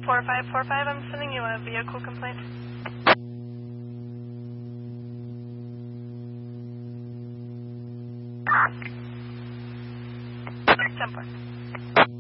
4545, I'm sending you a vehicle complaint. Template.